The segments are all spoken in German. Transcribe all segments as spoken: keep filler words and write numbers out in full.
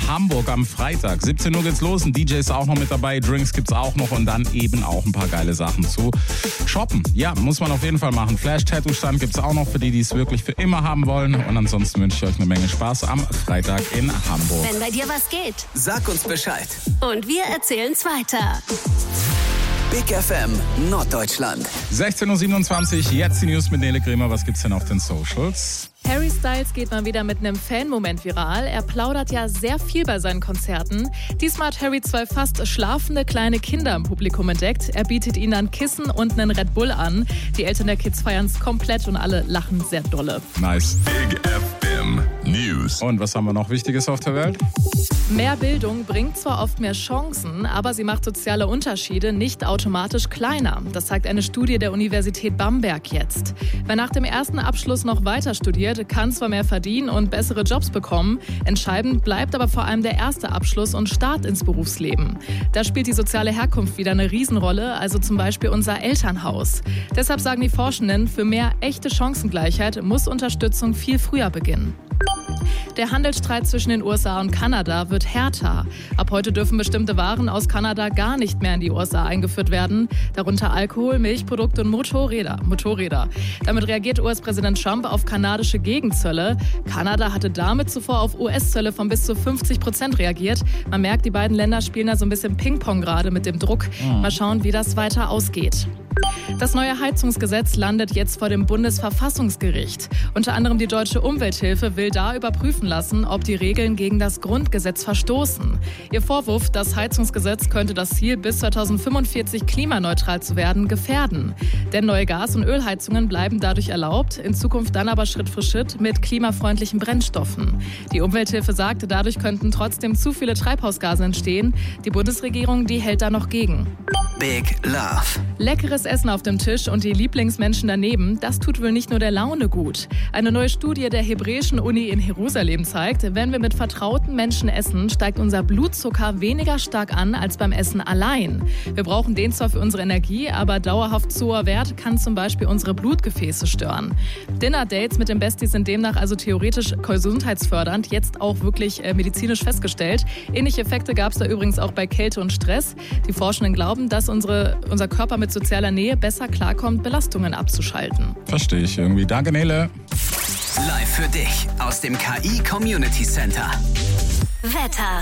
Hamburg am Freitag. siebzehn Uhr geht's los, ein D J ist auch noch mit dabei, Drinks gibt's auch noch und dann eben auch ein paar geile Sachen zu shoppen. Ja, muss man auf jeden Fall machen. Flash-Tattoo-Stand gibt's auch noch für die, die es wirklich für immer haben wollen. Und ansonsten wünsche ich euch eine Menge Spaß am Freitag in Hamburg. Wenn bei dir was geht, sag uns Bescheid. Und wir erzählen's weiter. Big F M Norddeutschland. sechzehn Uhr siebenundzwanzig, jetzt die News mit Nele Kremer. Was gibt's denn auf den Socials? Harry Styles geht mal wieder mit einem Fan-Moment viral. Er plaudert ja sehr viel bei seinen Konzerten. Diesmal hat Harry zwei fast schlafende kleine Kinder im Publikum entdeckt. Er bietet ihnen dann Kissen und einen Red Bull an. Die Eltern der Kids feiern es komplett und alle lachen sehr dolle. Nice. Big F M News. Und was haben wir noch Wichtiges auf der Welt? Mehr Bildung bringt zwar oft mehr Chancen, aber sie macht soziale Unterschiede nicht automatisch kleiner. Das zeigt eine Studie der Universität Bamberg jetzt. Wer nach dem ersten Abschluss noch weiter studiert, kann zwar mehr verdienen und bessere Jobs bekommen. Entscheidend bleibt aber vor allem der erste Abschluss und Start ins Berufsleben. Da spielt die soziale Herkunft wieder eine Riesenrolle, also zum Beispiel unser Elternhaus. Deshalb sagen die Forschenden, für mehr echte Chancengleichheit muss Unterstützung viel früher beginnen. Der Handelsstreit zwischen den U S A und Kanada wird härter. Ab heute dürfen bestimmte Waren aus Kanada gar nicht mehr in die U S A eingeführt werden, darunter Alkohol, Milchprodukte und Motorräder. Motorräder. Damit reagiert U S-Präsident Trump auf kanadische Gegenzölle. Kanada hatte damit zuvor auf U S-Zölle von bis zu fünfzig Prozent reagiert. Man merkt, die beiden Länder spielen da so ein bisschen Ping-Pong gerade mit dem Druck. Mal schauen, wie das weiter ausgeht. Das neue Heizungsgesetz landet jetzt vor dem Bundesverfassungsgericht. Unter anderem die Deutsche Umwelthilfe will da überprüfen lassen, ob die Regeln gegen das Grundgesetz verstoßen. Ihr Vorwurf, das Heizungsgesetz könnte das Ziel, bis zweitausendfünfundvierzig klimaneutral zu werden, gefährden. Denn neue Gas- und Ölheizungen bleiben dadurch erlaubt, in Zukunft dann aber Schritt für Schritt mit klimafreundlichen Brennstoffen. Die Umwelthilfe sagte, dadurch könnten trotzdem zu viele Treibhausgase entstehen. Die Bundesregierung, die hält da noch gegen. Big Love. Leckeres Essen auf dem Tisch und die Lieblingsmenschen daneben, das tut wohl nicht nur der Laune gut. Eine neue Studie der Hebräischen Uni in Jerusalem zeigt, wenn wir mit vertrauten Menschen essen, steigt unser Blutzucker weniger stark an als beim Essen allein. Wir brauchen den zwar für unsere Energie, aber dauerhaft zu hoher Wert kann zum Beispiel unsere Blutgefäße stören. Dinner-Dates mit dem Bestie sind demnach also theoretisch gesundheitsfördernd, jetzt auch wirklich äh, medizinisch festgestellt. Ähnliche Effekte gab es da übrigens auch bei Kälte und Stress. Die Forschenden glauben, dass unsere, unser Körper mit sozialer Nähe besser klarkommt, Belastungen abzuschalten. Verstehe ich irgendwie. Danke, Nele. Live für dich aus dem K I Community Center. Wetter.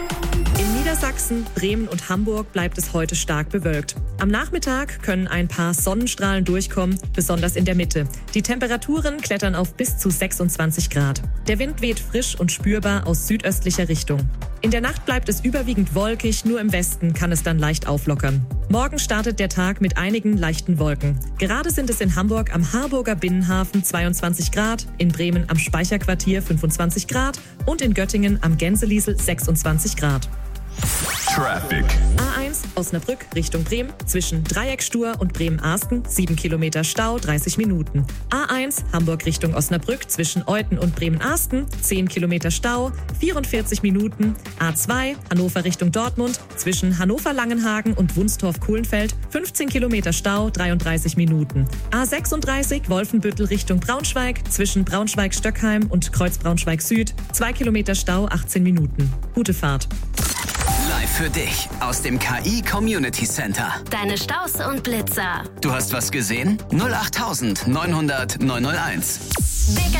In Niedersachsen, Bremen und Hamburg bleibt es heute stark bewölkt. Am Nachmittag können ein paar Sonnenstrahlen durchkommen, besonders in der Mitte. Die Temperaturen klettern auf bis zu sechsundzwanzig Grad. Der Wind weht frisch und spürbar aus südöstlicher Richtung. In der Nacht bleibt es überwiegend wolkig, nur im Westen kann es dann leicht auflockern. Morgen startet der Tag mit einigen leichten Wolken. Gerade sind es in Hamburg am Harburger Binnenhafen zweiundzwanzig Grad, in Bremen am Speicherquartier fünfundzwanzig Grad und in Göttingen am Gänseliesel sechsundzwanzig Grad. Traffic. A eins Osnabrück Richtung Bremen zwischen Dreieckstur und Bremen-Arsten sieben Kilometer Stau, dreißig Minuten. A eins Hamburg Richtung Osnabrück zwischen Euthen und Bremen-Arsten zehn Kilometer Stau, vierundvierzig Minuten. A zwei Hannover Richtung Dortmund zwischen Hannover-Langenhagen und Wunstorf-Kuhlenfeld fünfzehn Kilometer Stau, dreiunddreißig Minuten. A sechsunddreißig Wolfenbüttel Richtung Braunschweig zwischen Braunschweig-Stöckheim und Kreuz-Braunschweig Süd zwei Kilometer Stau, achtzehn Minuten. Gute Fahrt. Live für dich aus dem K I Community Center. Deine Staus und Blitzer. Du hast was gesehen? null acht neunhundert neunhunderteins. Big